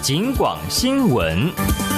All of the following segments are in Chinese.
警广新闻。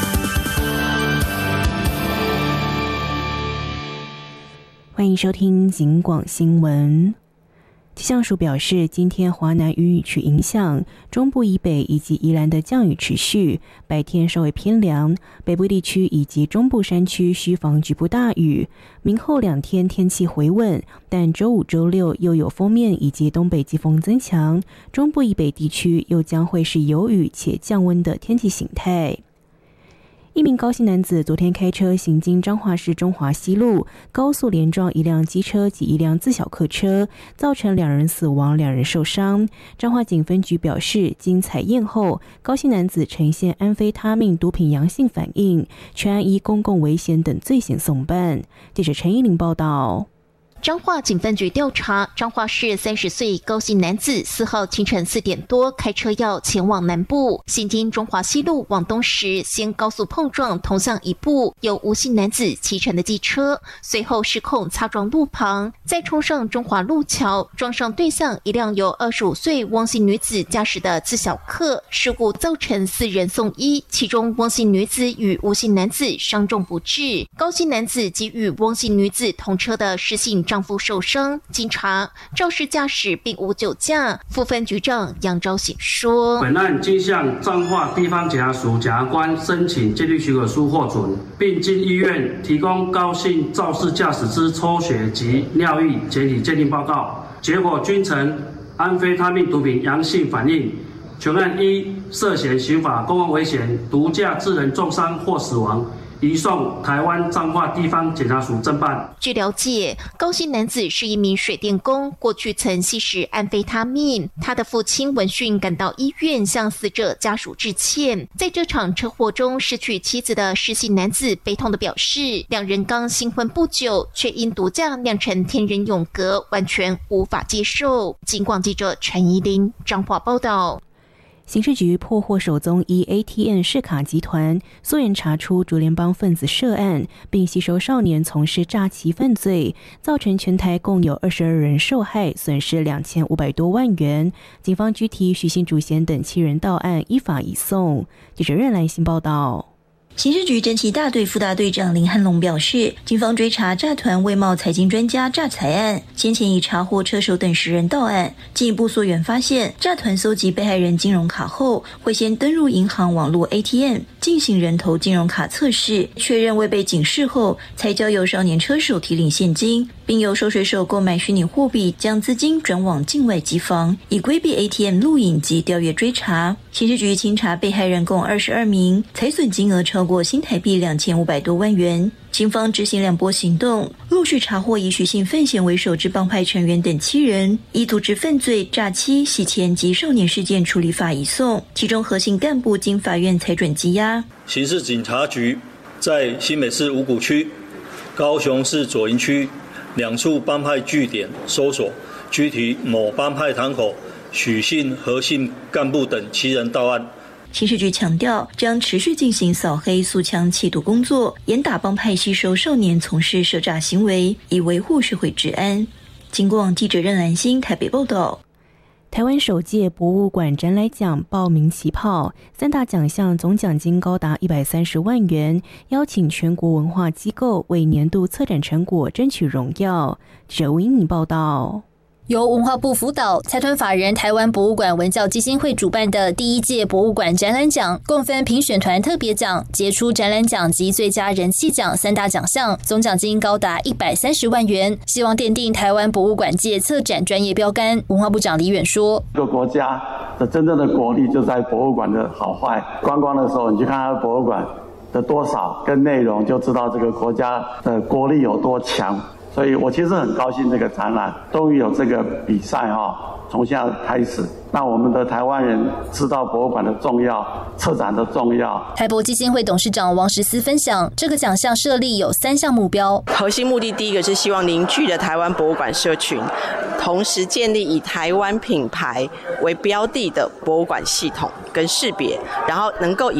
欢迎收听警广新闻。气象署表示，今天华南雨雨区影响，中部以北以及宜兰的降雨持续，白天稍微偏凉，北部地区以及中部山区需防局部大雨。明后2天天气回稳，但周5、周6又有锋面以及东北季风增强，中部以北地区又将会是有雨且降温的天气形态。一名高姓男子昨天开车行经彰化市中华西路，高速连撞一辆机车及一辆自小客车，造成2人死亡、2人受伤。彰化警分局表示，经采验后，高姓男子呈现安非他命毒品阳性反应，全案依公共危险等罪嫌送办。记者陈依玲报道。 彰化警分局调查，彰化市30岁高姓男子4号清晨4点多开车要前往南部，行经中华西路往东时，先高速碰撞同向一部由吴姓男子骑乘的机车，随后失控擦撞路旁，再冲上中华路桥，撞上对向一辆由25岁汪姓女子驾驶的自小客，事故造成4人送医，其中汪姓女子与吴姓男子伤重不治，高姓男子及与汪姓女子同车的施姓丈夫受伤，经查肇事驾驶并无酒驾。副分局长杨昭显说， 本案经向彰化地方检察署检察官申请鉴定许可书获准，并经医院提供高姓肇事驾驶之抽血及尿液检体鉴定报告，结果均呈安非他命毒品阳性反应，全案依涉嫌刑法公共危险、毒驾致人重伤或死亡，移送台湾彰化地方检察署侦办。 据了解，高姓男子是一名水电工，过去曾吸食安非他命。他的父亲闻讯赶到医院向死者家属致歉。在这场车祸中失去妻子的施姓男子悲痛地表示，2人刚新婚不久，却因毒驾酿成天人永隔，完全无法接受。警广记者陈怡玲彰化报道。 刑事局破获首宗以 ATM 视卡集团，溯源查出竹联帮分子涉案，并吸收少年从事诈欺犯罪，造成全台共有22人受害，损失2500多万元。警方拘提许姓主嫌等7人到案，依法移送。记者任兰新报道。 刑事局侦缉大队副大队长林汉龙表示，警方追查诈团外贸财经专家诈财案，先前已查获车手等10人到案，进一步溯源发现，诈团搜集被害人金融卡后，会先登入银行网络 ATM 进行人头金融卡测试，确认未被警示后，才交由少年车手提领现金，并由收水手购买虚拟货币，将资金转往境外机房，以规避 ATM 录影及调阅追查。刑事局清查被害人共22名，财损金额超过新台币2500多万元。警方执行2波行动，陆续查获以许姓范闲为首之帮派成员等7人，以组织犯罪、诈欺、洗钱及少年事件处理法移送，其中核心干部经法院裁准羁押。 刑事警察局在新北市五股区、高雄市左营区2处帮派据点搜索，拘提某帮派堂口许姓核心干部等7人到案。 刑事局强调，将持续进行扫黑肃枪缉毒工作，严打帮派吸收少年从事涉诈行为，以维护社会治安。警广记者任兰心台北报道。 台湾首届博物馆展览奖报名起跑，3大奖项总奖金高达130万元，邀请全国文化机构为年度策展成果争取荣耀。记者吴英妮报道。 由文化部辅导、财团法人台湾博物馆文教基金会主办的第1届博物馆展览奖，共分评选团特别奖、杰出展览奖及最佳人气奖3大奖项，总奖金高达130万元，希望奠定台湾博物馆界策展专业标杆。文化部长李远说：“ 一个国家的真正的国力就在博物馆的好坏。观光的时候，你去看它的博物馆的多少跟内容，就知道这个国家的国力有多强。”所以我其实很高兴这个展览终于有这个比赛从现在开始，让我们的台湾人知道博物馆的重要、策展的重要。 台博基金会董事长王时思分享，这个奖项设立有3项目标， 核心目的第一个是希望凝聚了台湾博物馆社群，同时建立以台湾品牌为标的的博物馆系统跟识别，然后能够以